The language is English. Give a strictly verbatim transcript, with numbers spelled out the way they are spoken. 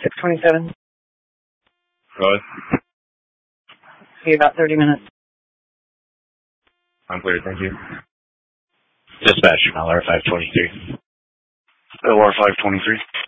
six twenty-seven. Go ahead. See you about thirty minutes. I'm clear, thank you. Dispatch, L R five twenty-three. L R five twenty-three.